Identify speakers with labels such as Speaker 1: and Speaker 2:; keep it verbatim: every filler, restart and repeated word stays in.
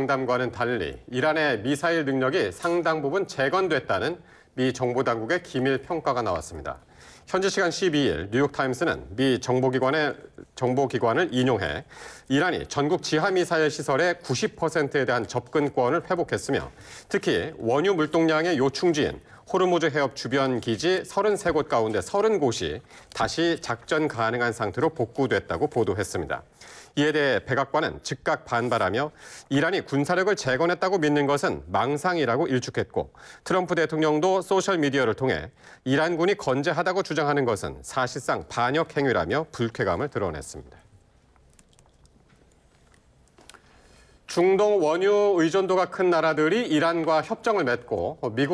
Speaker 1: 장담과는 달리 이란의 미사일 능력이 상당 부분 재건됐다는 미 정보당국의 기밀 평가가 나왔습니다. 현지 시간 십이 일 뉴욕타임스는 미 정보기관의, 정보기관을 인용해 이란이 전국 지하미사일 시설의 구십 퍼센트에 대한 접근권을 회복했으며 특히 원유 물동량의 요충지인 호르무즈 해협 주변 기지 서른세 곳 가운데 서른 곳이 다시 작전 가능한 상태로 복구됐다고 보도했습니다. 이에 대해 백악관은 즉각 반발하며 이란이 군사력을 재건했다고 믿는 것은 망상이라고 일축했고 트럼프 대통령도 소셜미디어를 통해 이란군이 건재하다고 주장하는 것은 사실상 반역 행위라며 불쾌감을 드러냈습니다. 중동 원유 의존도가 큰 나라들이 이란과 협정을 맺고 미국